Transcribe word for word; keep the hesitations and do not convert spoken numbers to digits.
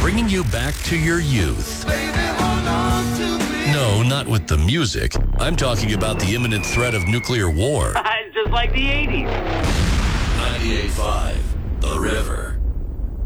bringing you back to your youth. Baby, hold on to me. No, not with the music. I'm talking about the imminent threat of nuclear war. It's just like the eighties. ninety-eight point five